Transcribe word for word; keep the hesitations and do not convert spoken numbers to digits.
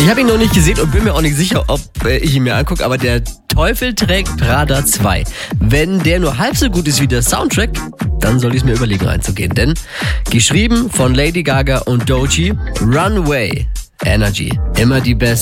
Ich habe ihn noch nicht gesehen und bin mir auch nicht sicher, ob äh, ich ihn mir angucke, aber der Teufel trägt Prada zwei. Wenn der nur halb so gut ist wie der Soundtrack, dann soll ich es mir überlegen reinzugehen. Denn geschrieben von Lady Gaga und Doechii, Runway, Energy, immer die beste.